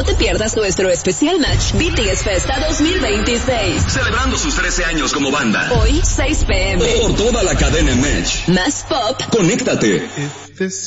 te pierdas nuestro especial match BTS Festa 2026. Celebrando sus 13 años como banda. Hoy, 6 p.m. Por toda la cadena Match. Más pop. Conéctate.